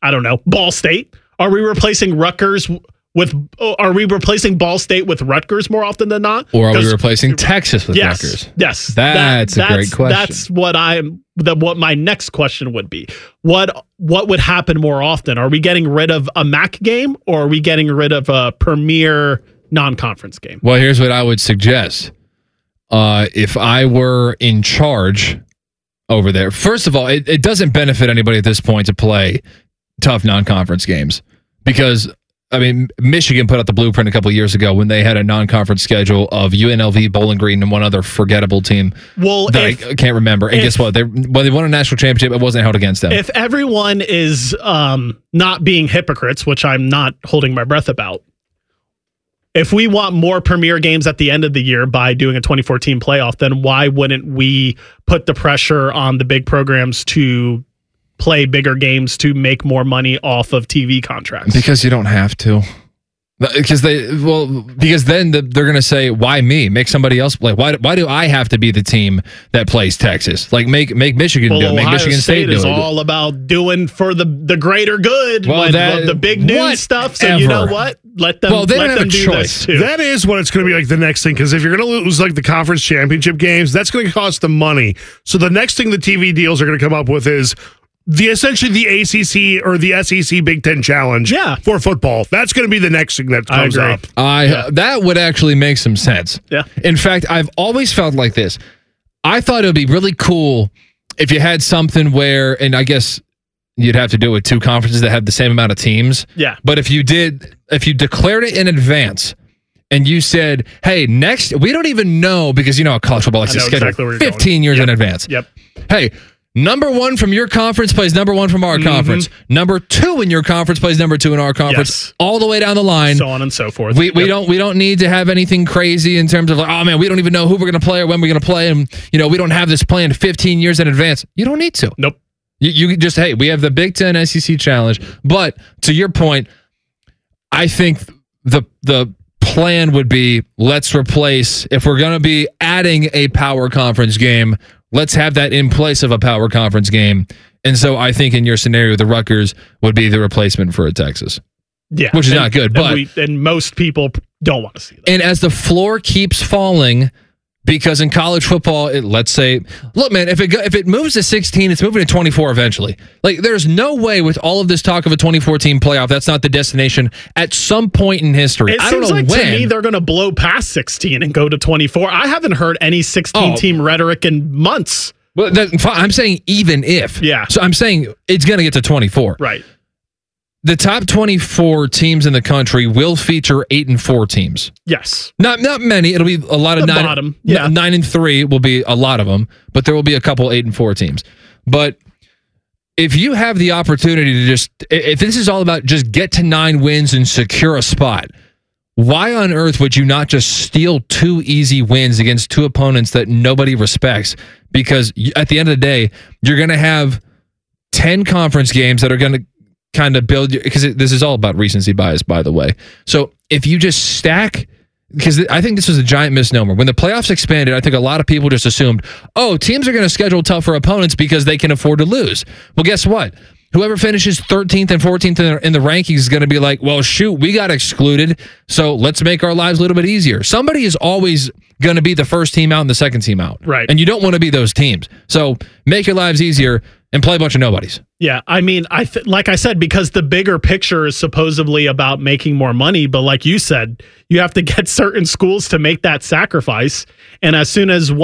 I don't know, Ball State? Are we replacing Rutgers are we replacing Ball State with Rutgers more often than not? Or are we replacing Texas with Rutgers? Yes. That's a great question. That's what my next question would be. What would happen more often? Are we getting rid of a MAC game, or are we getting rid of a premier non-conference game? Well, here's what I would suggest. If I were in charge over there, first of all, it doesn't benefit anybody at this point to play tough non-conference games because, I mean, Michigan put out the blueprint a couple of years ago when they had a non-conference schedule of UNLV, Bowling Green, and one other forgettable team I can't remember. And guess what? They won a national championship. It wasn't held against them. If everyone is not being hypocrites, which I'm not holding my breath about, if we want more premier games at the end of the year by doing a 2014 playoff, then why wouldn't we put the pressure on the big programs to play bigger games to make more money off of TV contracts? Because you don't have to. Because then they're going to say, why me? Make somebody else play. Why do I have to be the team that plays Texas? Like make Michigan do it. Make Michigan State do it. Is all about doing for the greater good. The big news stuff. So you know what? Let them. Well, they don't have a do choice. This too. That is what it's going to be like the next thing. Because if you're going to lose like the conference championship games, that's going to cost them money. So the next thing the TV deals are going to come up with is essentially the ACC or the SEC Big Ten Challenge for football. That's going to be the next thing that comes up. That would actually make some sense. Yeah. In fact, I've always felt like this. I thought it would be really cool if you had something where, and I guess you'd have to do it with two conferences that have the same amount of teams. Yeah. But if you declared it in advance and you said, hey, next, we don't even know, because you know how college football likes to schedule 15 years in advance. Yep. Hey, number one from your conference plays number one from our conference. Number two in your conference plays number two in our conference. All the way down the line. So on and so forth. We don't need to have anything crazy in terms of like, oh man, we don't even know who we're going to play or when we're going to play, and we don't have this planned 15 years in advance. You don't need to. Nope. You just, hey, we have the Big Ten SEC Challenge. But to your point, I think the plan would be, let's replace, if we're going to be adding a power conference game, let's have that in place of a power conference game. And so I think in your scenario, the Rutgers would be the replacement for a Texas. Yeah. Which is not good. But most people don't want to see that. And as the floor keeps falling, because in college football, let's say, look, man, if it moves to 16, it's moving to 24 eventually. Like, there's no way with all of this talk of a 2014 playoff, that's not the destination at some point in history. I don't know when. To me, they're going to blow past 16 and go to 24. I haven't heard any 16-team rhetoric in months. Well, I'm saying even if. Yeah. So I'm saying it's going to get to 24. Right. The top 24 teams in the country will feature 8-4 teams. Yes. Not many. It'll be a lot of 9-3 will be a lot of them, but there will be a couple 8-4 teams. But if you have the opportunity to if this is all about just get to 9 wins and secure a spot, why on earth would you not just steal 2 easy wins against 2 opponents that nobody respects? Because at the end of the day, you're going to have 10 conference games that are going to kind of build, because this is all about recency bias, by the way. So if you just stack, because I think this was a giant misnomer. When the playoffs expanded, I think a lot of people just assumed, oh, teams are going to schedule tougher opponents because they can afford to lose. Well, guess what? Whoever finishes 13th and 14th in the rankings is going to be like, well, shoot, we got excluded, so let's make our lives a little bit easier. Somebody is always going to be the first team out and the second team out. Right. And you don't want to be those teams. So make your lives easier and play a bunch of nobodies. Yeah, I mean, like I said, because the bigger picture is supposedly about making more money, but like you said, you have to get certain schools to make that sacrifice. And as soon as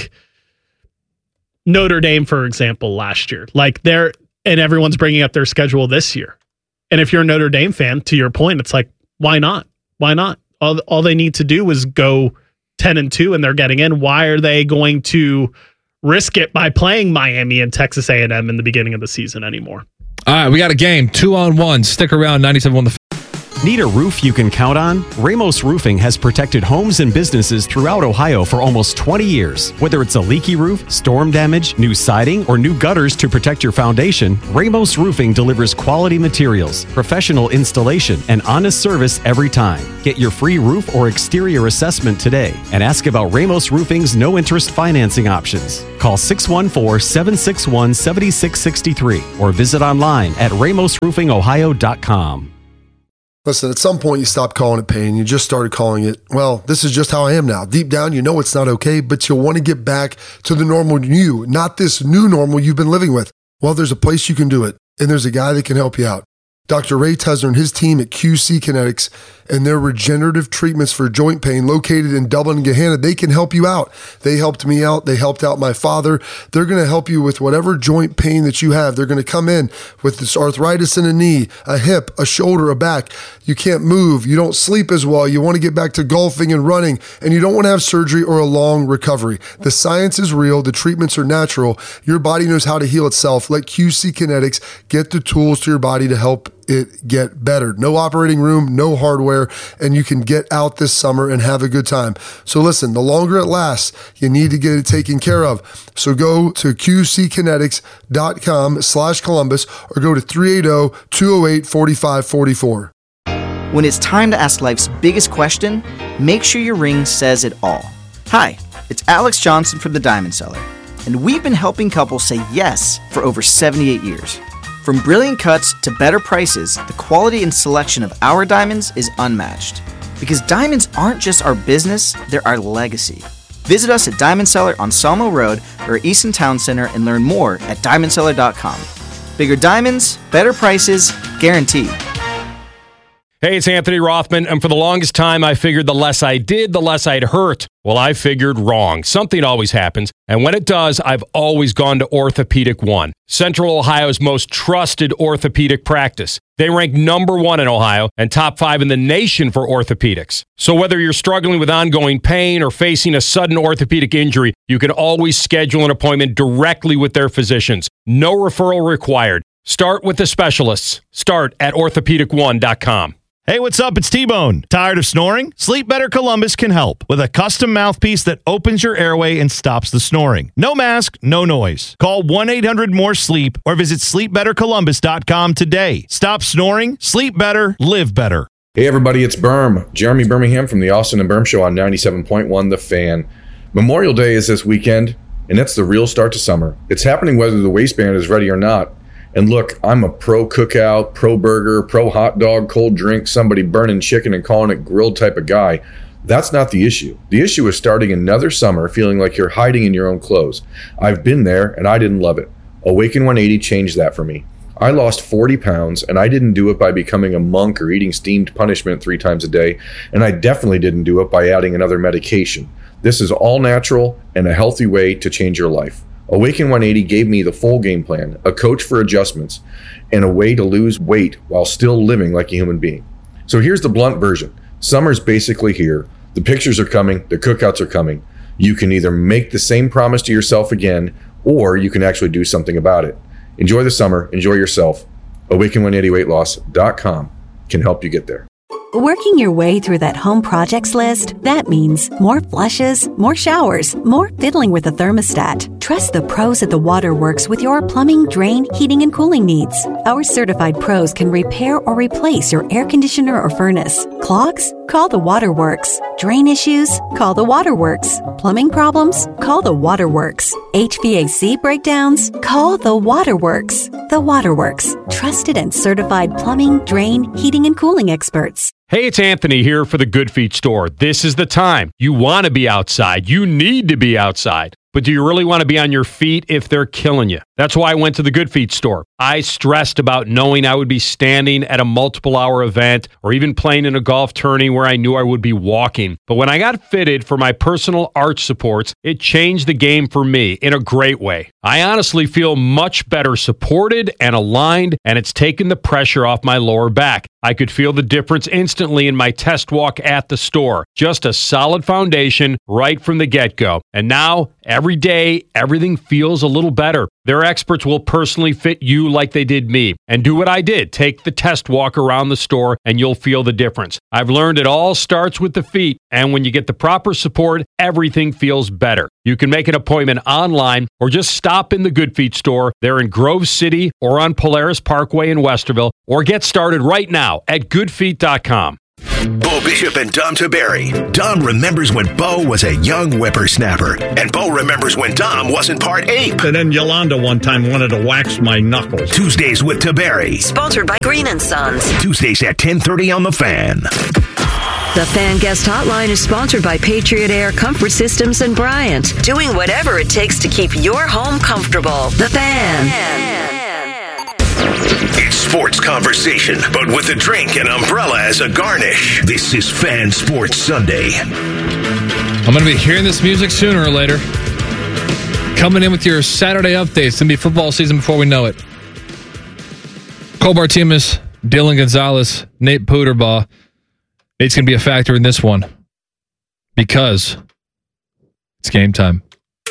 Notre Dame, for example, last year, and everyone's bringing up their schedule this year. And if you're a Notre Dame fan, to your point, it's like, why not? Why not? All they need to do is go 10-2 and they're getting in. Why are they going to risk it by playing Miami and Texas A&M in the beginning of the season anymore? All right, we got a game, 2-on-1. Stick around, 97.1 The Need a roof you can count on? Ramos Roofing has protected homes and businesses throughout Ohio for almost 20 years. Whether it's a leaky roof, storm damage, new siding, or new gutters to protect your foundation, Ramos Roofing delivers quality materials, professional installation, and honest service every time. Get your free roof or exterior assessment today and ask about Ramos Roofing's no-interest financing options. Call 614-761-7663 or visit online at ramosroofingohio.com. Listen, at some point you stopped calling it pain. You just started calling it, well, this is just how I am now. Deep down, you know it's not okay, but you'll want to get back to the normal you, not this new normal you've been living with. Well, there's a place you can do it, and there's a guy that can help you out. Dr. Ray Tesner and his team at QC Kinetics and their regenerative treatments for joint pain located in Dublin and Gahanna, they can help you out. They helped me out. They helped out my father. They're going to help you with whatever joint pain that you have. They're going to come in with this arthritis in a knee, a hip, a shoulder, a back. You can't move. You don't sleep as well. You want to get back to golfing and running, and you don't want to have surgery or a long recovery. The science is real. The treatments are natural. Your body knows how to heal itself. Let QC Kinetics get the tools to your body to help it get better. No operating room, no hardware, and you can get out this summer and have a good time. So listen, the longer it lasts, you need to get it taken care of. So go to qckinetics.com/Columbus or go to 380-208-4544. When it's time to ask life's biggest question, make sure your ring says it all. Hi, it's Alex Johnson from The Diamond Cellar, and we've been helping couples say yes for over 78 years. From brilliant cuts to better prices, the quality and selection of our diamonds is unmatched. Because diamonds aren't just our business, they're our legacy. Visit us at Diamond Cellar on Sawmill Road or Easton Town Center and learn more at diamondcellar.com. Bigger diamonds, better prices, guaranteed. Hey, it's Anthony Rothman, and for the longest time, I figured the less I did, the less I'd hurt. Well, I figured wrong. Something always happens, and when it does, I've always gone to Orthopedic One, Central Ohio's most trusted orthopedic practice. They rank #1 in Ohio and top 5 in the nation for orthopedics. So whether you're struggling with ongoing pain or facing a sudden orthopedic injury, you can always schedule an appointment directly with their physicians. No referral required. Start with the specialists. Start at orthopedic1.com. Hey, what's up? It's T-Bone. Tired of snoring? Sleep Better Columbus can help with a custom mouthpiece that opens your airway and stops the snoring. No mask, no noise. Call 1-800-MORE-SLEEP or visit sleepbettercolumbus.com today. Stop snoring, sleep better, live better. Hey, everybody, it's Jeremy Birmingham from the Austin and Berm Show on 97.1 The Fan. Memorial Day is this weekend, and it's the real start to summer. It's happening whether the waistband is ready or not. And look, I'm a pro cookout, pro burger, pro hot dog, cold drink, somebody burning chicken and calling it grilled type of guy. That's not the issue. The issue is starting another summer feeling like you're hiding in your own clothes. I've been there and I didn't love it. Awaken 180 changed that for me. I lost 40 pounds and I didn't do it by becoming a monk or eating steamed punishment 3 times a day. And I definitely didn't do it by adding another medication. This is all natural and a healthy way to change your life. Awaken 180 gave me the full game plan, a coach for adjustments, and a way to lose weight while still living like a human being. So here's the blunt version. Summer's basically here. The pictures are coming. The cookouts are coming. You can either make the same promise to yourself again, or you can actually do something about it. Enjoy the summer. Enjoy yourself. Awaken180weightloss.com can help you get there. Working your way through that home projects list, that means more flushes, more showers, more fiddling with the thermostat. Trust the pros at the Waterworks with your plumbing, drain, heating, and cooling needs. Our certified pros can repair or replace your air conditioner or furnace. Clogs? Call the Waterworks. Drain issues? Call the Waterworks. Plumbing problems? Call the Waterworks. HVAC breakdowns? Call the Waterworks. The Waterworks. Trusted and certified plumbing, drain, heating, and cooling experts. Hey, it's Anthony here for the Good Feet store. This is the time. You want to be outside. You need to be outside. But do you really want to be on your feet if they're killing you? That's why I went to the Good Feet store. I stressed about knowing I would be standing at a multiple-hour event or even playing in a golf tourney where I knew I would be walking. But when I got fitted for my personal arch supports, it changed the game for me in a great way. I honestly feel much better supported and aligned, and it's taken the pressure off my lower back. I could feel the difference instantly in my test walk at the store. Just a solid foundation right from the get-go. And now, every day, everything feels a little better. Their experts will personally fit you like they did me. And do what I did. Take the test walk around the store and you'll feel the difference. I've learned it all starts with the feet. And when you get the proper support, everything feels better. You can make an appointment online or just stop in the Good Feet store. They're in Grove City or on Polaris Parkway in Westerville. Or get started right now at goodfeet.com. Bo Bishop and Dom Taberry. Dom remembers when Bo was a young whippersnapper, and Bo remembers when Dom wasn't part ape. And then Yolanda one time wanted to wax my knuckles. Tuesdays with Taberry. Sponsored by Green & Sons. Tuesdays at 10:30 on The Fan. The Fan Guest Hotline is sponsored by Patriot Air Comfort Systems and Bryant. Doing whatever it takes to keep your home comfortable. The Fan. It's sports conversation, but with a drink and umbrella as a garnish. This is Fan Sports Sunday. I'm going to be hearing this music sooner or later. Coming in with your Saturday updates. It's going to be football season before we know it. Cole Bartimas, Dylan Gonzalez, Nate Puderbaugh. Nate's going to be a factor in this one because it's game time.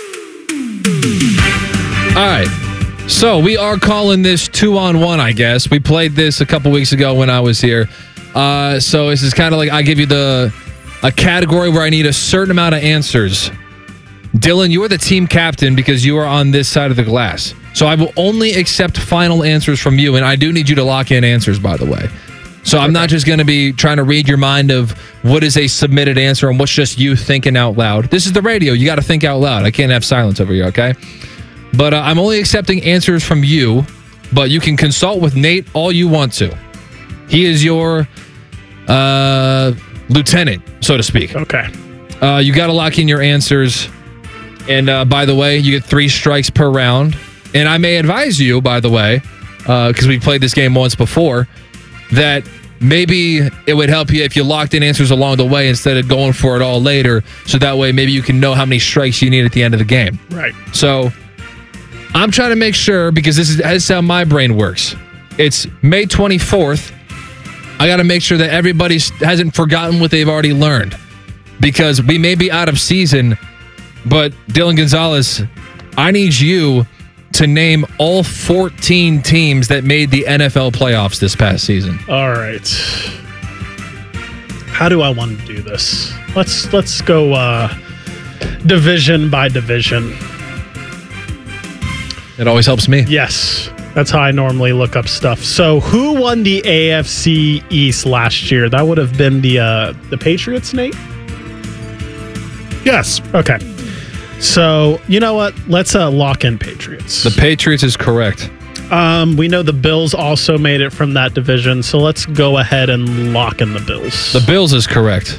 All right. So we are calling this 2-on-1, I guess. We played this a couple weeks ago when I was here. So this is kind of like I give you a category where I need a certain amount of answers. Dylan, you are the team captain because you are on this side of the glass. So I will only accept final answers from you, and I do need you to lock in answers, by the way. So I'm not just going to be trying to read your mind of what is a submitted answer and what's just you thinking out loud. This is the radio. You got to think out loud. I can't have silence over here, okay? But I'm only accepting answers from you, but you can consult with Nate all you want to. He is your lieutenant, so to speak. Okay. You got to lock in your answers. And by the way, you get 3 strikes per round. And I may advise you, by the way, because we played this game once before, that maybe it would help you if you locked in answers along the way instead of going for it all later. So that way, maybe you can know how many strikes you need at the end of the game. Right. So I'm trying to make sure, because this is how my brain works. It's May 24th. I got to make sure that everybody hasn't forgotten what they've already learned, because we may be out of season, but Dylan Gonzalez, I need you to name all 14 teams that made the NFL playoffs this past season. All right. How do I want to do this? Let's go division by division. It always helps me. Yes. That's how I normally look up stuff. So who won the AFC East last year? That would have been the Patriots, Nate? Yes. Okay. So, you know what? Let's lock in Patriots. The Patriots is correct. We know the Bills also made it from that division, so let's go ahead and lock in the Bills. The Bills is correct.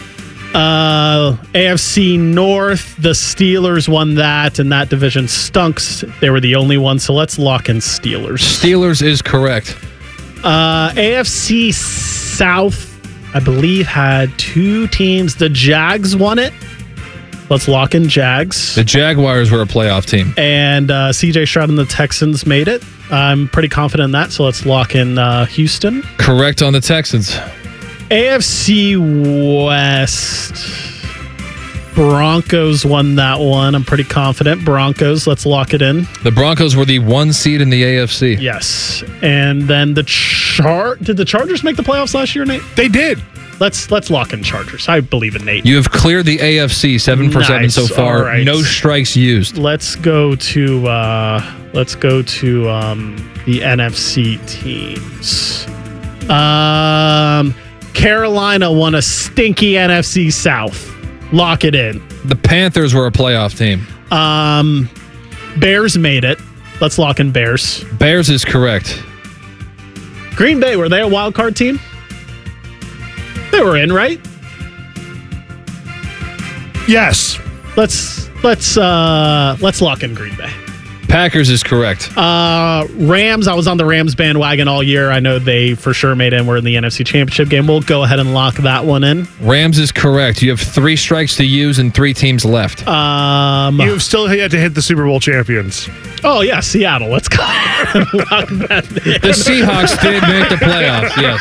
AFC North, the Steelers won that, and that division stunks. They were the only one, so let's lock in Steelers. Steelers is correct. AFC South, I believe, had 2 teams. The Jags won it. Let's lock in Jags. The Jaguars were a playoff team. And CJ Stroud and the Texans made it. I'm pretty confident in that, so let's lock in Houston. Correct on the Texans. AFC West. Broncos won that one. I'm pretty confident. Broncos, let's lock it in. The Broncos were the 1 seed in the AFC. Yes. And then did the Chargers make the playoffs last year, Nate? They did. Let's lock in Chargers. I believe in Nate. You have cleared the AFC 7 for 7 so far. Right. No strikes used. Let's go to the NFC teams. Carolina won a stinky NFC South. Lock it in. The Panthers were a playoff team. Bears made it. Let's lock in Bears. Bears is correct. Green Bay, were they a wild card team? They were in, right? Yes. Let's lock in Green Bay. Packers is correct. Rams, I was on the Rams bandwagon all year. I know they for sure made it and were in the NFC Championship game. We'll go ahead and lock that one in. Rams is correct. You have 3 strikes to use and 3 teams left. You've still yet to hit the Super Bowl champions. Oh, yeah, Seattle. Let's go ahead and lock that in. The Seahawks did make the playoffs, yes.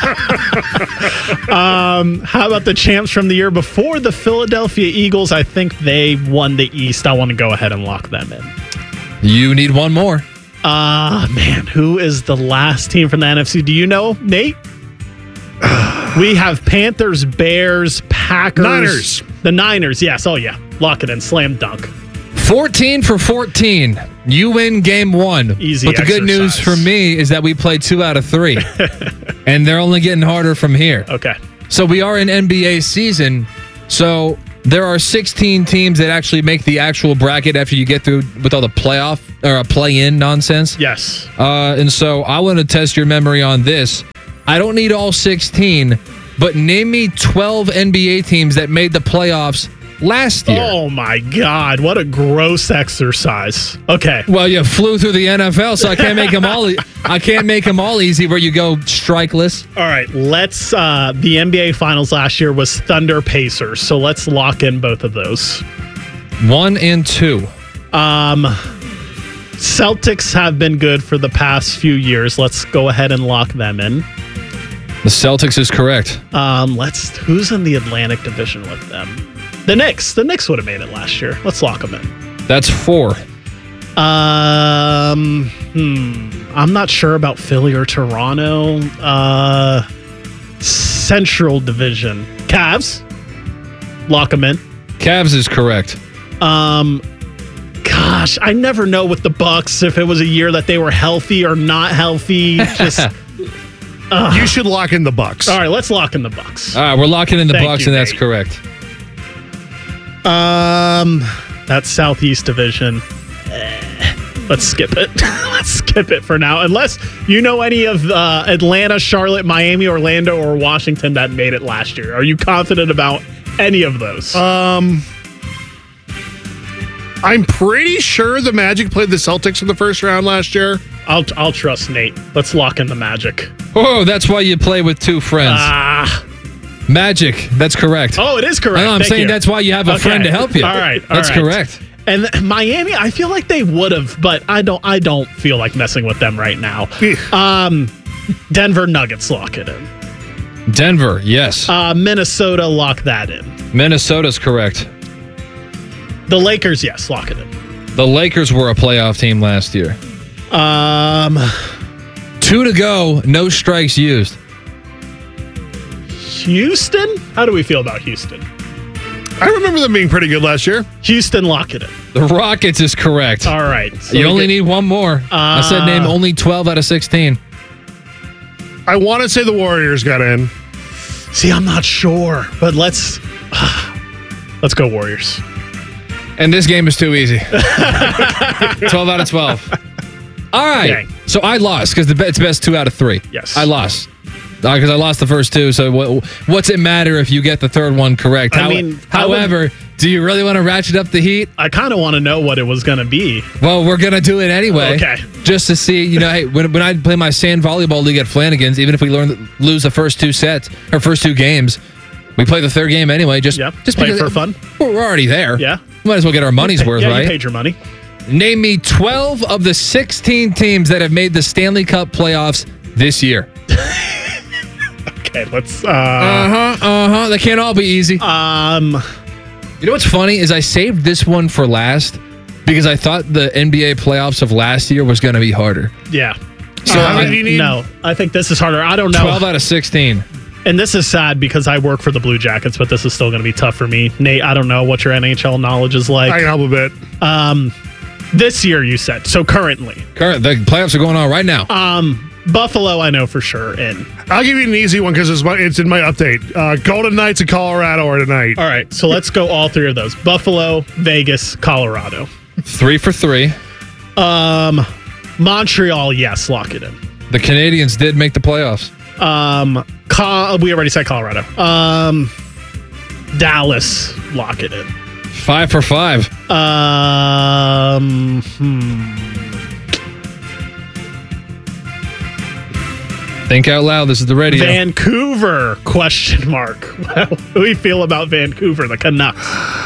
How about the champs from the year before, the Philadelphia Eagles? I think they won the East. I want to go ahead and lock them in. You need one more. Man, who is the last team from the NFC? Do you know, Nate? We have Panthers, Bears, Packers. Niners. The Niners, yes. Oh, yeah. Lock it in. Slam dunk. 14 for 14. You win game 1. Easy But the good news for me is that we played 2 out of 3. And they're only getting harder from here. Okay. So we are in NBA season. So there are 16 teams that actually make the actual bracket after you get through with all the playoff or play-in nonsense. Yes. And so I want to test your memory on this. I don't need all 16, but name me 12 NBA teams that made the playoffs last year. Oh my God! What a gross exercise. Okay. Well, you flew through the NFL, so I can't make them all. I can't make them all easy where you go strikeless. All right. Let's. The NBA Finals last year was Thunder Pacers, so let's lock in both of those. 1 and 2. Celtics have been good for the past few years. Let's go ahead and lock them in. The Celtics is correct. Who's in the Atlantic Division with them? The Knicks. The Knicks would have made it last year. Let's lock them in. That's 4. I'm not sure about Philly or Toronto. Central Division. Cavs. Lock them in. Cavs is correct. Gosh, I never know with the Bucks if it was a year that they were healthy or not healthy. Just you should lock in the Bucks. All right, let's lock in the Bucks. All right, we're locking in the Bucks, and that's correct. That Southeast Division. Let's skip it. Let's skip it for now. Unless you know any of Atlanta, Charlotte, Miami, Orlando, or Washington that made it last year. Are you confident about any of those? I'm pretty sure the Magic played the Celtics in the first round last year. I'll trust Nate. Let's lock in the Magic. Oh, that's why you play with 2 friends. Magic. That's correct. Oh, it is correct. No, I'm saying that's why you have a friend to help you. All right. That's correct. And Miami, I feel like they would have, but I don't feel like messing with them right now. Denver Nuggets, lock it in. Denver, yes. Minnesota, lock that in. Minnesota's correct. The Lakers, yes, lock it in. The Lakers were a playoff team last year. 2 to go, no strikes used. Houston? How do we feel about Houston? I remember them being pretty good last year. Houston, lock it in. The Rockets is correct. All right. So you only need one more. I said name only 12 out of 16. I want to say the Warriors got in. See, I'm not sure, but let's go Warriors. And this game is too easy. 12 out of 12. All right. Dang. So I lost because it's best 2 out of 3. Yes. I lost. Because I lost the first 2. So what's it matter if you get the third one correct? However, do you really want to ratchet up the heat? I kind of want to know what it was going to be. Well, we're going to do it anyway. Okay. Just to see, hey, when I play my sand volleyball league at Flanagan's, even if we lose the first 2 sets or first 2 games, we play the third game anyway. Just play for fun. We're already there. Yeah. Might as well get our money's worth, right? You paid your money. Name me 12 of the 16 teams that have made the Stanley Cup playoffs this year. Okay, let's. They can't all be easy. You know what's funny is I saved this one for last because I thought the NBA playoffs of last year was going to be harder. Yeah. So how many do you need? No, I think this is harder. I don't know. 12 out of 16. And this is sad because I work for the Blue Jackets, but this is still going to be tough for me. Nate, I don't know what your NHL knowledge is like. I can help a bit. This year, you said. So currently. The playoffs are going on right now. Buffalo, I know for sure. I'll give you an easy one because it's in my update. Golden Knights of Colorado are tonight. All right, so let's go all 3 of those. Buffalo, Vegas, Colorado. 3 for 3. Montreal, yes, lock it in. The Canadiens did make the playoffs. We already said Colorado. Dallas, lock it in. 5 for 5. Think out loud. This is the radio. Vancouver, question mark. How do we feel about Vancouver, the Canucks?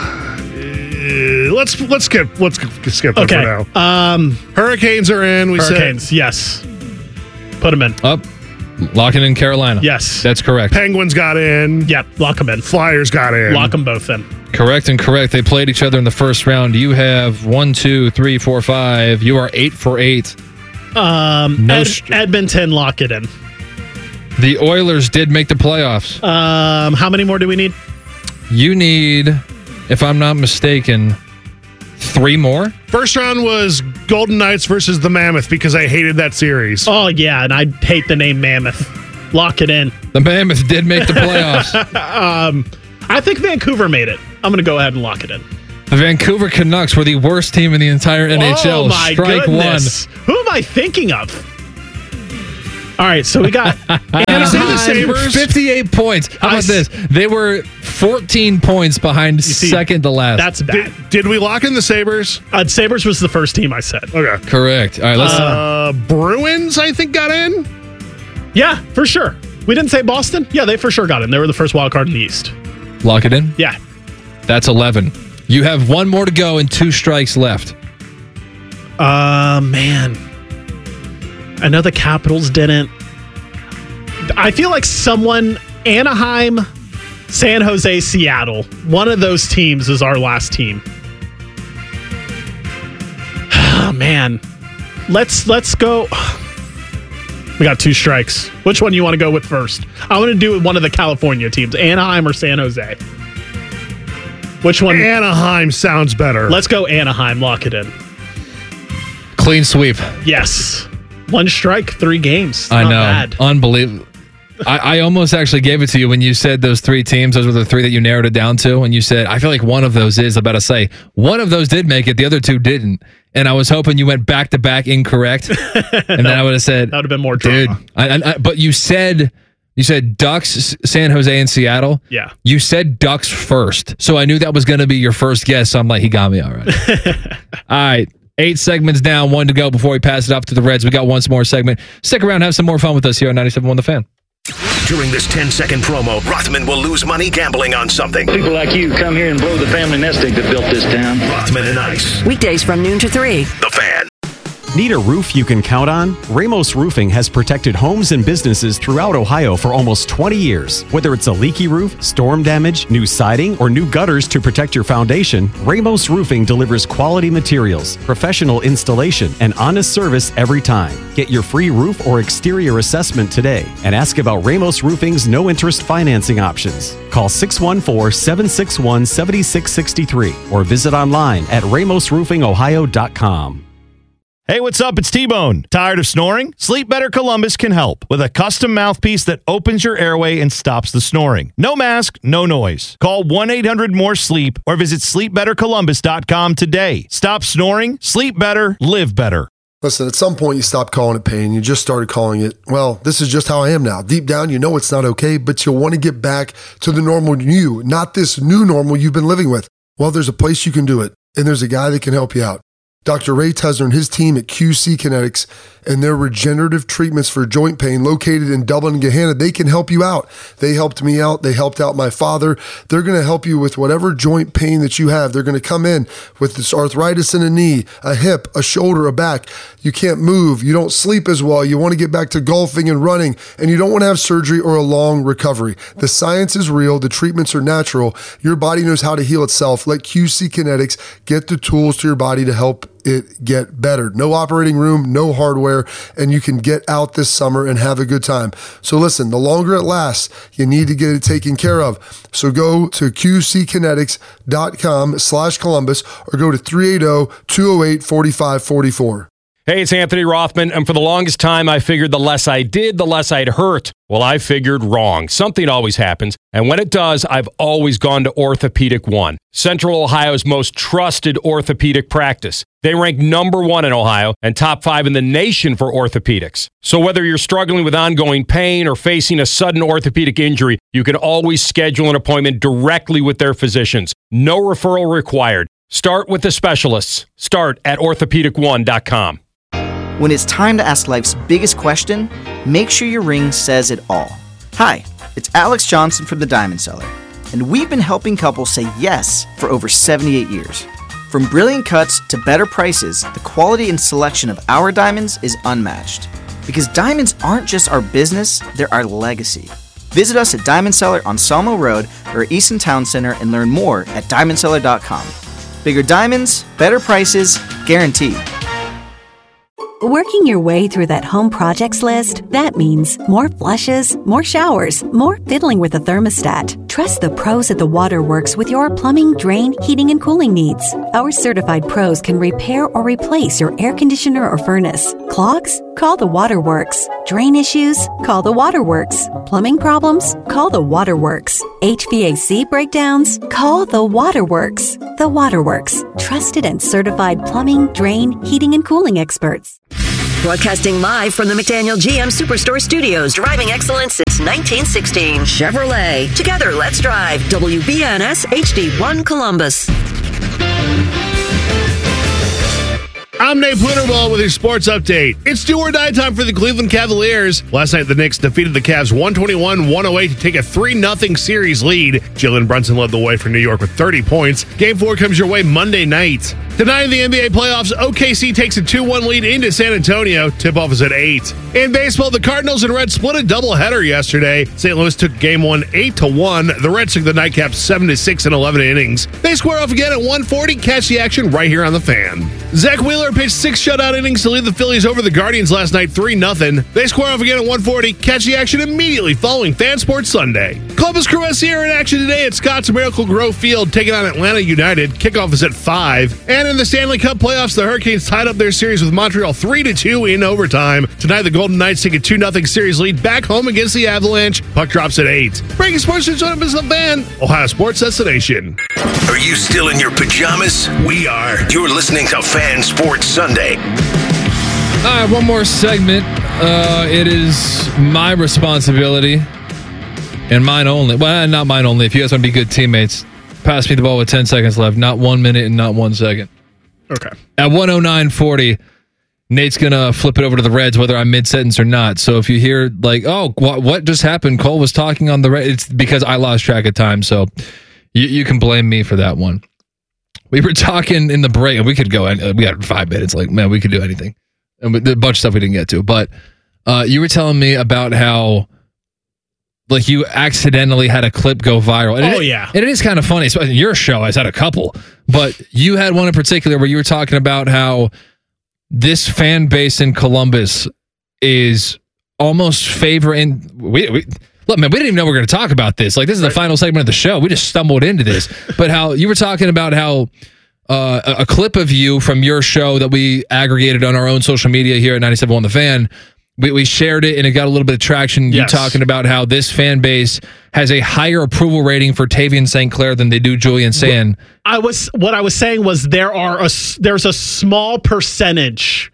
Let's skip that for now. Hurricanes are in. Hurricanes, yes. Put them in. Up. Locking in Carolina. Yes. That's correct. Penguins got in. Yep, lock them in. Flyers got in. Lock them both in. Correct and correct. They played each other in the first round. You have 1, 2, 3, 4, 5. You are 8 for 8. Edmonton, lock it in. The Oilers did make the playoffs. How many more do we need? You need, if I'm not mistaken, 3 more. First round was Golden Knights versus the Mammoth because I hated that series. Oh, yeah, and I hate the name Mammoth. Lock it in. The Mammoth did make the playoffs. I think Vancouver made it. I'm going to go ahead and lock it in. The Vancouver Canucks were the worst team in the entire NHL. Oh, my Strike goodness. 1. Who am I thinking of? All right, so we got Anaheim, 58 points. How about this? They were 14 points behind second to last. That's bad. Did we lock in the Sabres? Sabres was the first team I said. Okay. Correct. All right, let's. Bruins, I think, got in? Yeah, for sure. We didn't say Boston? Yeah, they for sure got in. They were the first wild card in the East. Lock it in? Yeah. That's 11. You have 1 more to go and 2 strikes left. Man. I know the Capitals didn't. I feel like Anaheim, San Jose, Seattle, one of those teams is our last team. Oh, man. Let's go. We got 2 strikes. Which one do you want to go with first? I want to do one of the California teams, Anaheim or San Jose. Which one? Anaheim sounds better. Let's go Anaheim. Lock it in. Clean sweep. Yes. 1 strike, 3 games. I Not know. bad. Unbelievable. I almost actually gave it to you when you said those 3 teams. Those were the 3 that you narrowed it down to. And you said, I feel like one of those is about to say, one of those did make it. The other 2 didn't. And I was hoping you went back to back incorrect. And then I would have said, that would have been more drama. Dude, but you said Ducks, San Jose, and Seattle. Yeah. You said Ducks first. So I knew that was going to be your first guess. So I'm like, he got me already. All right. 8 segments down, 1 to go before we pass it off to the Reds. We got 1 more segment. Stick around, have some more fun with us here on 97.1 The Fan. During this 10-second promo, Rothman will lose money gambling on something. People like you come here and blow the family nest egg that built this town. Rothman and Ice. Weekdays from noon to 3. The Fan. Need a roof you can count on? Ramos Roofing has protected homes and businesses throughout Ohio for almost 20 years. Whether it's a leaky roof, storm damage, new siding, or new gutters to protect your foundation, Ramos Roofing delivers quality materials, professional installation, and honest service every time. Get your free roof or exterior assessment today and ask about Ramos Roofing's no-interest financing options. Call 614-761-7663 or visit online at ramosroofingohio.com. Hey, what's up? It's T-Bone. Tired of snoring? Sleep Better Columbus can help with a custom mouthpiece that opens your airway and stops the snoring. No mask, no noise. Call 1-800-MORE-SLEEP or visit sleepbettercolumbus.com today. Stop snoring, sleep better, live better. Listen, at some point you stopped calling it pain. You just started calling it, well, this is just how I am now. Deep down, you know it's not okay, but you'll want to get back to the normal you, not this new normal you've been living with. Well, there's a place you can do it, and there's a guy that can help you out. Dr. Ray Tesner and his team at QC Kinetics and their regenerative treatments for joint pain located in Dublin and Gahanna, they can help you out. They helped me out. They helped out my father. They're going to help you with whatever joint pain that you have. They're going to come in with this arthritis in a knee, a hip, a shoulder, a back. You can't move. You don't sleep as well. You want to get back to golfing and running, and you don't want to have surgery or a long recovery. The science is real. The treatments are natural. Your body knows how to heal itself. Let QC Kinetics get the tools to your body to help it get better. No operating room, no hardware, and you can get out this summer and have a good time. So listen, the longer it lasts, you need to get it taken care of. So go to qckinetics.com/Columbus or go to 380-208-4544. Hey, it's Anthony Rothman, and for the longest time, I figured the less I did, the less I'd hurt. Well, I figured wrong. Something always happens, and when it does, I've always gone to Orthopedic One, Central Ohio's most trusted orthopedic practice. They rank number 1 in Ohio and top 5 in the nation for orthopedics. So whether you're struggling with ongoing pain or facing a sudden orthopedic injury, you can always schedule an appointment directly with their physicians. No referral required. Start with the specialists. Start at orthopedic1.com. When it's time to ask life's biggest question, make sure your ring says it all. Hi, it's Alex Johnson from the Diamond Cellar, and we've been helping couples say yes for over 78 years. From brilliant cuts to better prices, the quality and selection of our diamonds is unmatched. Because diamonds aren't just our business, they're our legacy. Visit us at Diamond Cellar on Sawmill Road or Easton Town Center and learn more at diamondcellar.com. Bigger diamonds, better prices, guaranteed. Working your way through that home projects list, that means more flushes, more showers, more fiddling with the thermostat. Trust the pros at the Waterworks with your plumbing, drain, heating, and cooling needs. Our certified pros can repair or replace your air conditioner or furnace. Clogs? Call the Waterworks. Drain issues? Call the Waterworks. Plumbing problems? Call the Waterworks. HVAC breakdowns? Call the Waterworks. The Waterworks. Trusted and certified plumbing, drain, heating, and cooling experts. Broadcasting live from the McDaniel GM Superstore Studios, driving excellence since 1916. Chevrolet. Together, let's drive. WBNS HD1 Columbus. I'm Nate Pluterball with your sports update. It's do or die time for the Cleveland Cavaliers. Last night, the Knicks defeated the Cavs 121-108 to take a 3-0 series lead. Jalen Brunson led the way for New York with 30 points. Game 4 comes your way Monday night. Tonight in the NBA playoffs, OKC takes a 2-1 lead into San Antonio. Tip-off is at 8. In baseball, the Cardinals and Reds split a doubleheader yesterday. St. Louis took Game 1 8-1. The Reds took the nightcap 7-6 in 11 innings. They square off again at 1:40. Catch the action right here on The Fan. Zach Wheeler pitched 6 shutout innings to lead the Phillies over the Guardians last night 3-0. They square off again at 1:40. Catch the action immediately following Fan Sports Sunday. Columbus Crew SC are in action today at Scott's Miracle Grow Field, taking on Atlanta United. Kickoff is at 5. And in the Stanley Cup playoffs, the Hurricanes tied up their series with Montreal 3-2 in overtime. Tonight, the Golden Knights take a 2-0 series lead back home against the Avalanche. Puck drops at 8. Breaking sports news on The Fan, Ohio Sports Destination. Are you still in your pajamas? We are. You're listening to Fan Sports Sunday. All right, one more segment. It is my responsibility and mine only. Well, not mine only. If you guys want to be good teammates, pass me the ball with 10 seconds left. Not 1 minute and not 1 second. Okay. At 109.40, Nate's going to flip it over to the Reds, whether I'm mid-sentence or not. So if you hear, like, oh, what just happened? Cole was talking on the Reds. It's because I lost track of time. So you can blame me for that one. We were talking in the break, and we could go, we had 5 minutes. Like, man, we could do anything. And a bunch of stuff we didn't get to. But you were telling me about how, like, you accidentally had a clip go viral. And yeah. And it is kind of funny. So in your show, I've had a couple. But you had one in particular where you were talking about how this fan base in Columbus is almost favoring. Look, man, we didn't even know we were going to talk about this. Like, this is the final segment of the show. We just stumbled into this. But how you were talking about how a clip of you from your show that we aggregated on our own social media here at 97.1 The Fan, we shared it and it got a little bit of traction. Yes. You talking about how this fan base has a higher approval rating for Tavian St. Clair than they do Julian Sand. What I was saying was there's a small percentage,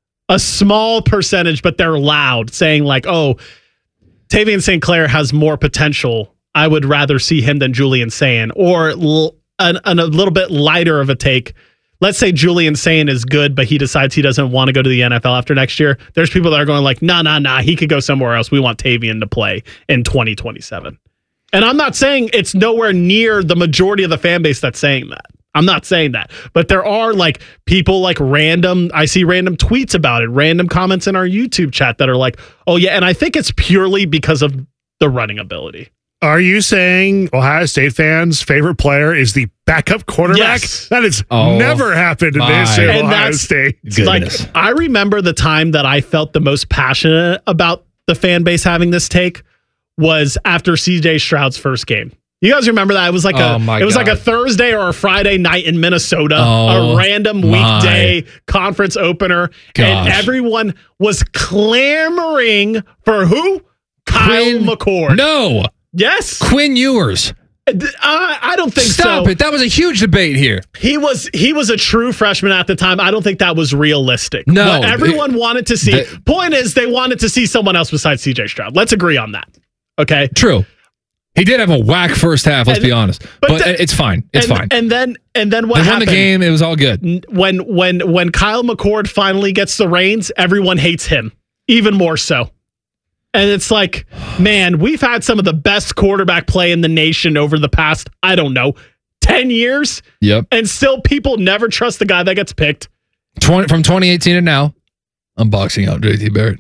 but they're loud, saying like, oh, Tavian St. Clair has more potential. I would rather see him than Julian Sand. Or a little bit lighter of a take. Let's say Julian Sand is good, but he decides he doesn't want to go to the NFL after next year. There's people that are going like, nah, he could go somewhere else. We want Tavian to play in 2027. And I'm not saying it's nowhere near the majority of the fan base that's saying that. I'm not saying that. But there are like people like I see random tweets about it, random comments in our YouTube chat that are like, oh yeah, and I think it's purely because of the running ability. Are you saying Ohio State fans' favorite player is the backup quarterback? Yes. That has never happened in the history of Ohio State. Like, I remember the time that I felt the most passionate about the fan base having this take was after CJ Stroud's first game. You guys remember that? It was like like a Thursday or a Friday night in Minnesota, a random weekday conference opener, and everyone was clamoring for who? Kyle McCord. No. Yes. Quinn Ewers. I don't think so. Stop it. That was a huge debate here. He was a true freshman at the time. I don't think that was realistic. No. What everyone wanted to see. Point is, they wanted to see someone else besides CJ Stroud. Let's agree on that. Okay? True. He did have a whack first half, let's be honest. But it's fine. It's fine. And then what happened? They won the game. It was all good. When Kyle McCord finally gets the reins, everyone hates him even more so. And it's like, man, we've had some of the best quarterback play in the nation over the past, 10 years. Yep. And still people never trust the guy that gets picked. From 2018 to now, I'm boxing out JT Barrett.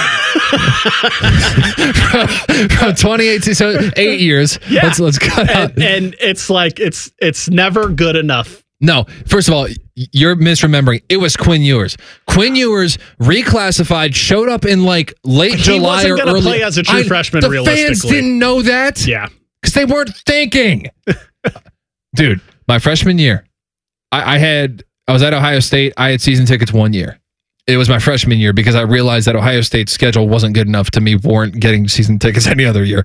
from 2018, so 8 years. Yeah. Let's cut out. And it's like it's never good enough. No, first of all, you're misremembering. It was Quinn Ewers. Quinn Ewers reclassified, showed up in like late July or early. He wasn't going to play as a true freshman. The realistically, fans didn't know that. Yeah, because they weren't thinking. Dude, my freshman year, I was at Ohio State. I had season tickets 1 year. It was my freshman year because I realized that Ohio State's schedule wasn't good enough to me warrant getting season tickets any other year.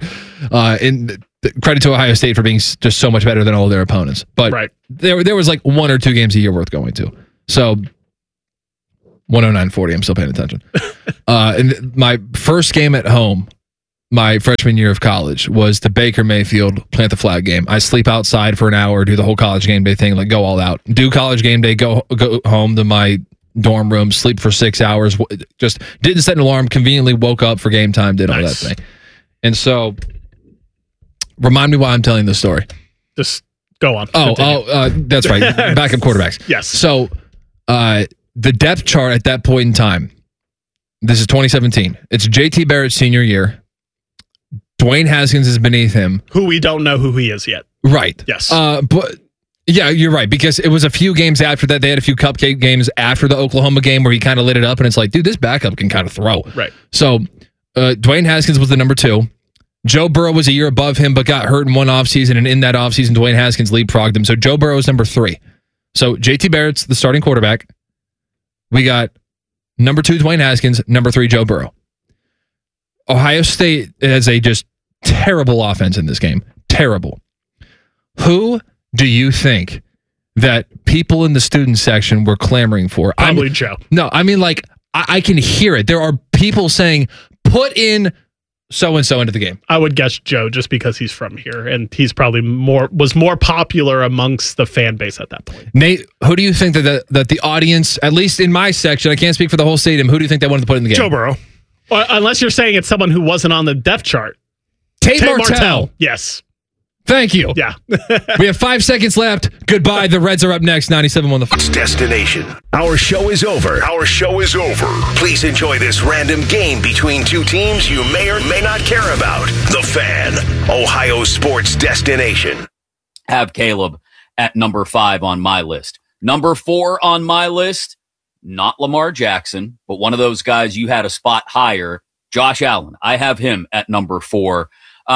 Credit to Ohio State for being just so much better than all of their opponents. But there was like 1 or 2 games a year worth going to. So 109.40, I'm still paying attention. And my first game at home, my freshman year of college, was the Baker Mayfield plant the flag game. I sleep outside for an hour, do the whole college game day thing, like go all out. Do college game day, go home to my dorm room, sleep for 6 hours, just didn't set an alarm, conveniently woke up for game time, did all that thing. And so, remind me why I'm telling this story. Just go on. That's right. Backup quarterbacks. Yes. So, the depth chart at that point in time, this is 2017. It's JT Barrett's senior year. Dwayne Haskins is beneath him. Who we don't know who he is yet. Right. Yes. But yeah, you're right, because it was a few games after that. They had a few cupcake games after the Oklahoma game where he kind of lit it up, and it's like, dude, this backup can kind of throw. Right. So Dwayne Haskins was the number 2. Joe Burrow was a year above him, but got hurt in one offseason, and in that offseason, Dwayne Haskins leapfrogged him. So Joe Burrow is number 3. So JT Barrett's the starting quarterback. We got number 2, Dwayne Haskins, number 3, Joe Burrow. Ohio State has a just terrible offense in this game. Terrible. Who do you think that people in the student section were clamoring for? Probably Joe. No, I mean, like, I can hear it. There are people saying, put in so-and-so into the game. I would guess Joe, just because he's from here, and he's probably was more popular amongst the fan base at that point. Nate, who do you think that the audience, at least in my section, I can't speak for the whole stadium, who do you think they wanted to put in the game? Joe Burrow. Unless you're saying it's someone who wasn't on the depth chart. Tate Martell. Yes. Thank you. Yeah. We have 5 seconds left. Goodbye. The Reds are up next. 97 on the destination. Our show is over. Please enjoy this random game between 2 teams you may or may not care about. The Fan, Ohio sports destination. Have Caleb at number 5 on my list. Number 4 on my list, not Lamar Jackson, but one of those guys you had a spot higher, Josh Allen. I have him at number 4.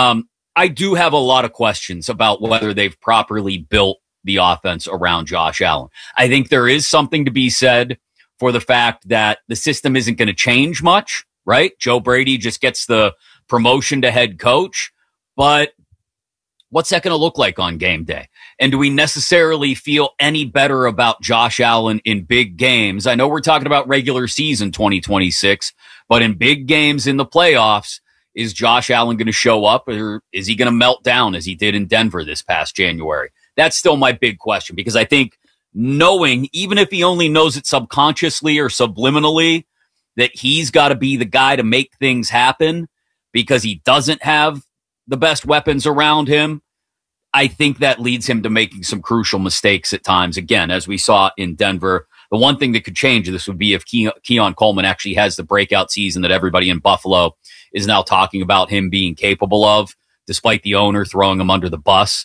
I do have a lot of questions about whether they've properly built the offense around Josh Allen. I think there is something to be said for the fact that the system isn't going to change much, right? Joe Brady just gets the promotion to head coach, but what's that going to look like on game day? And do we necessarily feel any better about Josh Allen in big games? I know we're talking about regular season 2026, but in big games in the playoffs, is Josh Allen going to show up, or is he going to melt down as he did in Denver this past January? That's still my big question, because I think knowing, even if he only knows it subconsciously or subliminally, that he's got to be the guy to make things happen because he doesn't have the best weapons around him, I think that leads him to making some crucial mistakes at times. Again, as we saw in Denver, the one thing that could change this would be if Keon Coleman actually has the breakout season that everybody in Buffalo is now talking about him being capable of, despite the owner throwing him under the bus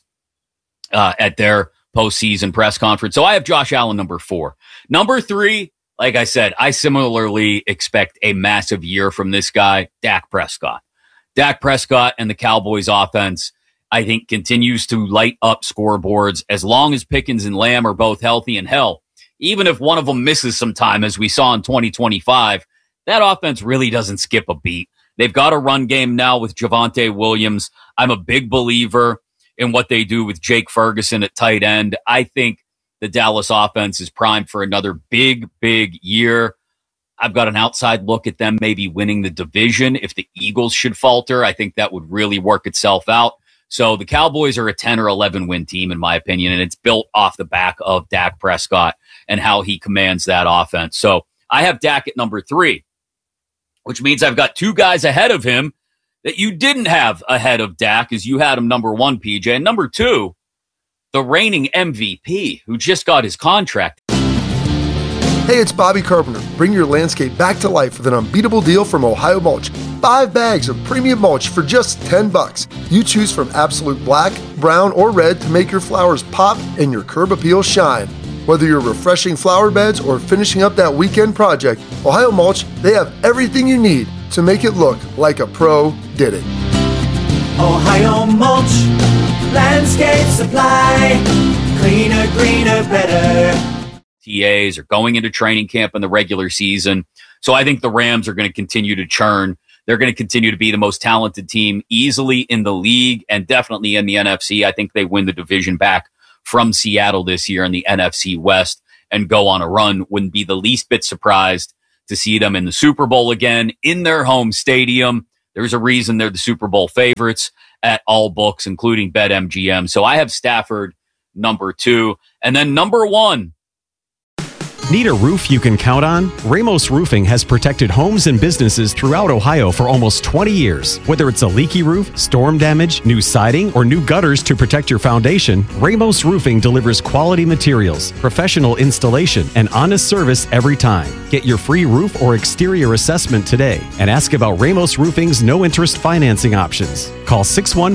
at their postseason press conference. So I have Josh Allen number 4. Number 3, like I said, I similarly expect a massive year from this guy, Dak Prescott. Dak Prescott and the Cowboys offense, I think, continues to light up scoreboards as long as Pickens and Lamb are both healthy. And hell, even if one of them misses some time, as we saw in 2025, that offense really doesn't skip a beat. They've got a run game now with Javonte Williams. I'm a big believer in what they do with Jake Ferguson at tight end. I think the Dallas offense is primed for another big, big year. I've got an outside look at them maybe winning the division if the Eagles should falter. I think that would really work itself out. So the Cowboys are a 10 or 11 win team, in my opinion, and it's built off the back of Dak Prescott and how he commands that offense. So I have Dak at number 3, which means I've got 2 guys ahead of him that you didn't have ahead of Dak, as you had him number 1, PJ. And number 2, the reigning MVP, who just got his contract. Hey, it's Bobby Carpenter. Bring your landscape back to life with an unbeatable deal from Ohio Mulch. 5 bags of premium mulch for just $10. You choose from absolute black, brown, or red to make your flowers pop and your curb appeal shine. Whether you're refreshing flower beds or finishing up that weekend project, Ohio Mulch, they have everything you need to make it look like a pro did it. Ohio Mulch, landscape supply, cleaner, greener, better. TAs are going into training camp in the regular season. So I think the Rams are going to continue to churn. They're going to continue to be the most talented team easily in the league and definitely in the NFC. I think they win the division back from Seattle this year in the NFC West and go on a run. Wouldn't be the least bit surprised to see them in the Super Bowl again in their home stadium. There's a reason they're the Super Bowl favorites at all books, including BetMGM. So I have Stafford number 2. And then number 1. Need a roof you can count on? Ramos Roofing has protected homes and businesses throughout Ohio for almost 20 years. Whether it's a leaky roof, storm damage, new siding, or new gutters to protect your foundation, Ramos Roofing delivers quality materials, professional installation, and honest service every time. Get your free roof or exterior assessment today and ask about Ramos Roofing's no-interest financing options. Call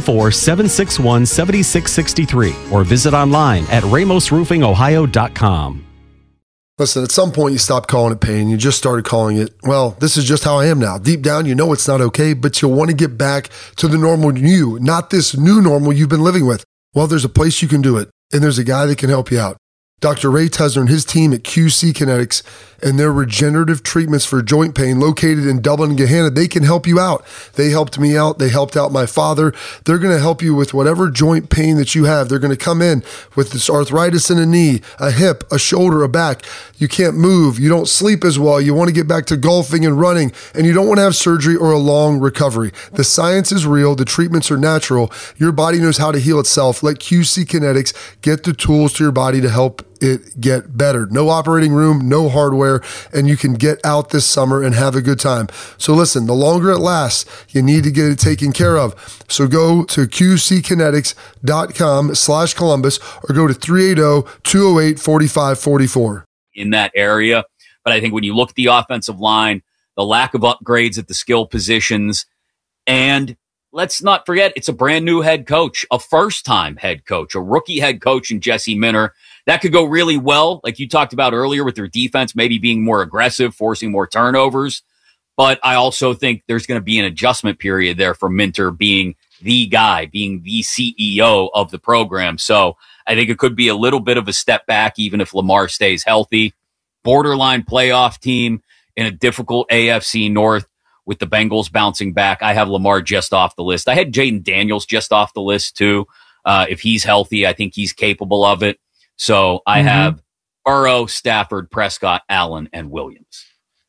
614-761-7663 or visit online at ramosroofingohio.com. Listen, at some point you stopped calling it pain. You just started calling it, well, this is just how I am now. Deep down, you know it's not okay, but you'll want to get back to the normal you, not this new normal you've been living with. Well, there's a place you can do it, and there's a guy that can help you out. Dr. Ray Tesner and his team at QC Kinetics and their regenerative treatments for joint pain located in Dublin and Gahanna, they can help you out. They helped me out. They helped out my father. They're going to help you with whatever joint pain that you have. They're going to come in with this arthritis in a knee, a hip, a shoulder, a back. You can't move. You don't sleep as well. You want to get back to golfing and running, and you don't want to have surgery or a long recovery. The science is real. The treatments are natural. Your body knows how to heal itself. Let QC Kinetics get the tools to your body to help it get better. No operating room, no hardware, and you can get out this summer and have a good time. So listen, the longer it lasts, you need to get it taken care of. So go to qckinetics.com/Columbus or go to 380-208-4544. In that area. But I think when you look at the offensive line, the lack of upgrades at the skill positions, and let's not forget, it's a brand new head coach, a first-time head coach, a rookie head coach in Jesse Minter. That could go really well, like you talked about earlier, with their defense maybe being more aggressive, forcing more turnovers. But I also think there's going to be an adjustment period there for Minter being the guy, being the CEO of the program. So I think it could be a little bit of a step back, even if Lamar stays healthy. Borderline playoff team in a difficult AFC North with the Bengals bouncing back. I have Lamar just off the list. I had Jaden Daniels just off the list too. If he's healthy, I think he's capable of it. So I have Burrow, Stafford, Prescott, Allen, and Williams.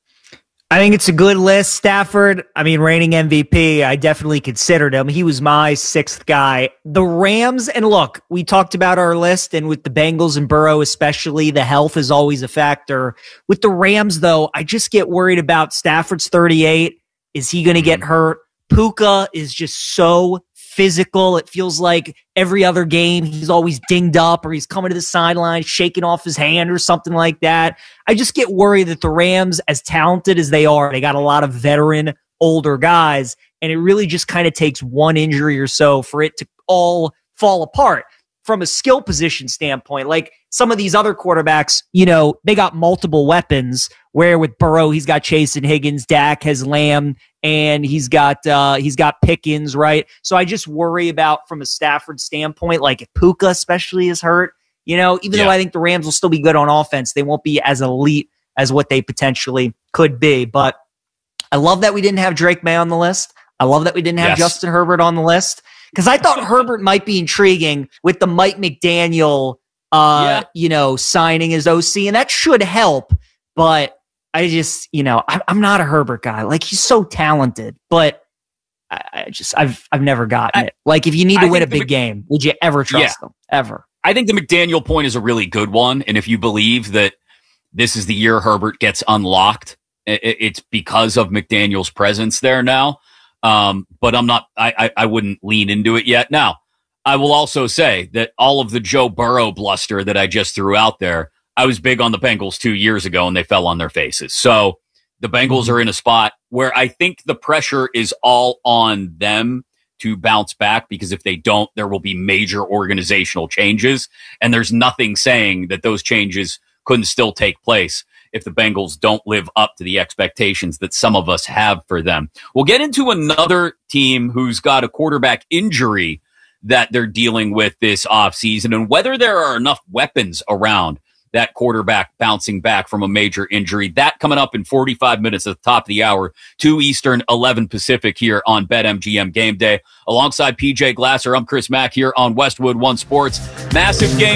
I think it's a good list. Stafford, I mean, reigning MVP, I definitely considered him. He was my 6th guy. The Rams, and look, we talked about our list, and with the Bengals and Burrow especially, the health is always a factor. With the Rams, though, I just get worried about Stafford's 38. Is he going to get hurt? Puka is just so physical. It feels like every other game he's always dinged up or he's coming to the sideline, shaking off his hand or something like that. I just get worried that the Rams, as talented as they are, they got a lot of veteran, older guys, and it really just kind of takes one injury or so for it to all fall apart. From a skill position standpoint, like some of these other quarterbacks, you know, they got multiple weapons, where with Burrow, he's got Chase and Higgins, Dak has Lamb, and he's got Pickens, right? So I just worry about, from a Stafford standpoint, like if Puka especially is hurt, you know, even though I think the Rams will still be good on offense, they won't be as elite as what they potentially could be. But I love that we didn't have Drake May on the list. I love that we didn't have Justin Herbert on the list, because I thought Herbert might be intriguing with the Mike McDaniel, you know, signing as OC, and that should help. But I just, you know, I'm not a Herbert guy. Like, he's so talented, but I've never gotten it. Like, if you need to win a big game, would you ever trust them? Ever? I think the McDaniel point is a really good one. And if you believe that this is the year Herbert gets unlocked, it's because of McDaniel's presence there now. But I wouldn't lean into it yet. Now, I will also say that all of the Joe Burrow bluster that I just threw out there, I was big on the Bengals 2 years ago and they fell on their faces. So the Bengals are in a spot where I think the pressure is all on them to bounce back, because if they don't, there will be major organizational changes. And there's nothing saying that those changes couldn't still take place if the Bengals don't live up to the expectations that some of us have for them. We'll get into another team who's got a quarterback injury that they're dealing with this offseason, and whether there are enough weapons around that quarterback bouncing back from a major injury. That coming up in 45 minutes at the top of the hour, 2 Eastern, 11 Pacific here on BetMGM Game Day. Alongside PJ Glasser, I'm Chris Mack here on Westwood One Sports. Massive game